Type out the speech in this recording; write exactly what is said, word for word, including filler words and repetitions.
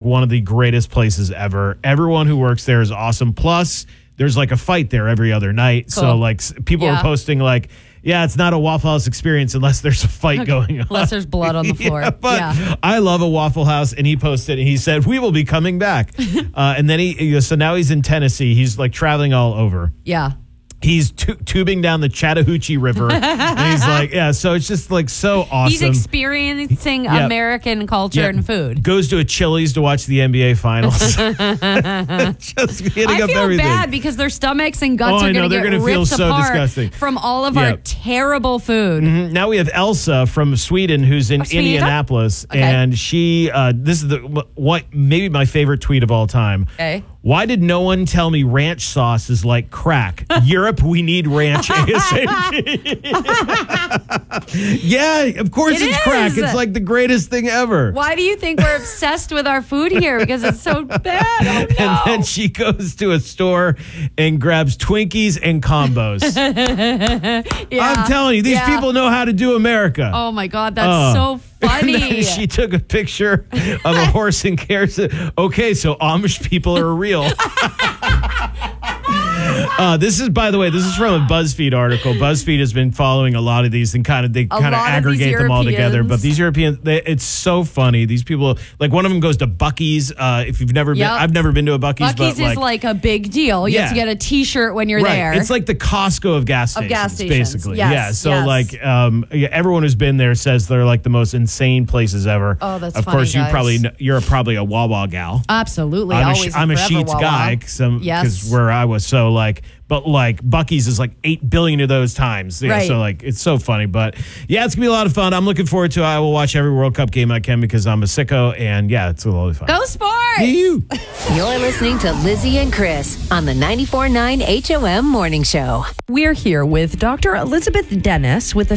one of the greatest places ever. Everyone who works there is awesome. Plus, there's like a fight there every other night. Cool. So like people yeah. are posting like, yeah, it's not a Waffle House experience unless there's a fight going on. Unless there's blood on the floor. yeah, but yeah. I love a Waffle House, and he posted, and he said, we will be coming back. uh, and then he, so now he's in Tennessee. He's like traveling all over. Yeah. He's tu- tubing down the Chattahoochee River. And he's like, yeah, so it's just like so awesome. He's experiencing Yep. American culture Yep. and food. Goes to a Chili's to watch the N B A Finals. Just hitting I up feel everything. bad because their stomachs and guts Oh, I are know, going to they're get gonna ripped feel so apart disgusting. from all of our Yep. terrible food. Mm-hmm. Now we have Elsa from Sweden, who's in Oh, Sweden? Indianapolis, Okay. and she. Uh, this is the what maybe my favorite tweet of all time. Okay. Why did no one tell me ranch sauce is like crack? Europe, we need ranch ASAP. Yeah, of course It it's crack. is. It's like the greatest thing ever. Why do you think we're obsessed with our food here? Because it's so bad. Oh, no. And then she goes to a store and grabs Twinkies and combos. Yeah. I'm telling you, these Yeah. people know how to do America. Oh, my God. That's Oh. so funny. And then she took a picture of a horse and carrots. Okay, so Amish people are real. Uh, this is, by the way, this is from a BuzzFeed article. BuzzFeed has been following a lot of these and kind of they kind of lot of these aggregate them all together. Europeans. But these Europeans, they, it's so funny. These people, like one of them goes to Buc-ee's. Uh, if you've never Yep. been, I've never been to a Buc-ee's. Buc-ee's but is like a big deal. You Yeah. have to get a T-shirt when you're right. there. It's like the Costco of gas stations, Of gas stations. basically. Yes, Yeah. So yes. like, um, yeah, everyone who's been there says they're like the most insane places ever. Oh, that's Of funny, course, you guys. probably kn- you're probably a Wawa gal. Absolutely. I'm a, Always sh- I'm a forever Sheets Wawa. guy because Yes. where I was. So like, but like Buc-ee's is like eight billion of those times. Yeah, Right. So like, it's so funny. But yeah, it's gonna be a lot of fun. I'm looking forward to it. I will watch every World Cup game I can because I'm a sicko. And yeah, it's a lot of fun. Go Sports! You. You're listening to Lizzie and Chris on the ninety-four point nine H O M Morning Show. We're here with Doctor Elizabeth Dennis with the